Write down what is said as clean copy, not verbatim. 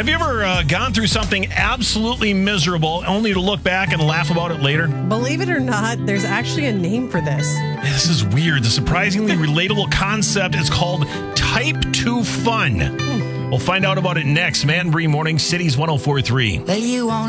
Have you ever gone through something absolutely miserable only to look back and laugh about it later? Believe it or not, there's actually a name for this. This is weird. The surprisingly relatable concept is called Type 2 Fun. We'll find out about it next. Matt and Bree Morning, Cities 104.3. Well, you won't